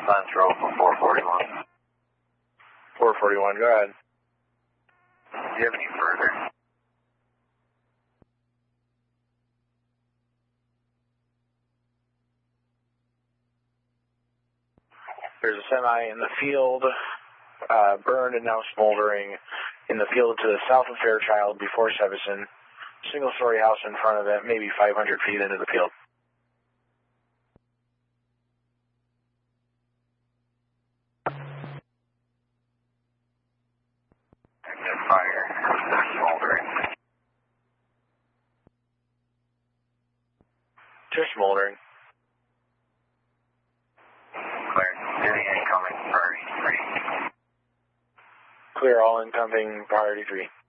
Central for 441. 441, go ahead. Do you have any further? There's a semi in the field, burned and now smoldering in the field to the south of Fairchild before Sevison. Single-story house in front of it, maybe 500 feet into the field. Active fire. Smoldering. Just smoldering. Clear. Any incoming priority 3. Clear all incoming priority 3.